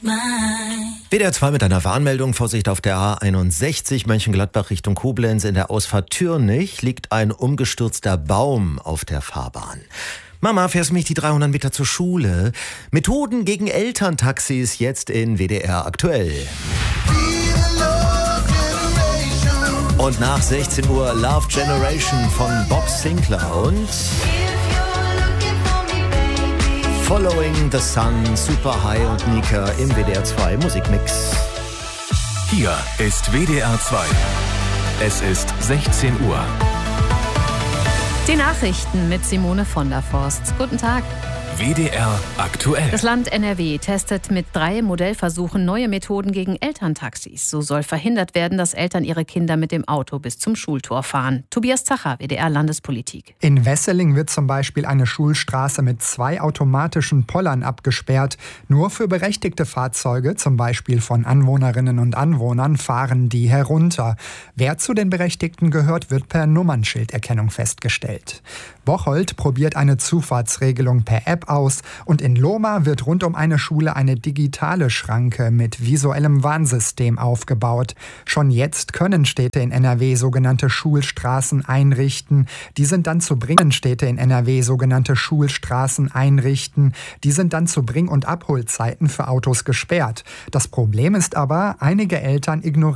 WDR 2 mit einer Warnmeldung. Vorsicht auf der A61 Mönchengladbach Richtung Koblenz. In der Ausfahrt Türnich liegt ein umgestürzter Baum auf der Fahrbahn. Mama, fährst du mich die 300 Meter zur Schule? Methoden gegen Elterntaxis jetzt in WDR aktuell. Und nach 16 Uhr Love Generation von Bob Sinclair und Following the Sun, Super High und Nika im WDR 2 Musikmix. Hier ist WDR 2. Es ist 16 Uhr. Die Nachrichten mit Simone von der Forst. Guten Tag. WDR aktuell. Das Land NRW testet mit 3 Modellversuchen neue Methoden gegen Elterntaxis. So soll verhindert werden, dass Eltern ihre Kinder mit dem Auto bis zum Schultor fahren. Tobias Zacher, WDR Landespolitik. In Wesseling wird zum Beispiel eine Schulstraße mit 2 automatischen Pollern abgesperrt. Nur für berechtigte Fahrzeuge, zum Beispiel von Anwohnerinnen und Anwohnern, fahren die herunter. Wer zu den Berechtigten gehört, wird per Nummernschilderkennung festgestellt. Bocholt probiert eine Zufahrtsregelung per App aus und in Lohmar wird rund um eine Schule eine digitale Schranke mit visuellem Warnsystem aufgebaut. Schon jetzt können Städte in NRW sogenannte Schulstraßen einrichten. Die sind dann zu Bring- und Abholzeiten für Autos gesperrt. Das Problem ist aber, einige Eltern ignorieren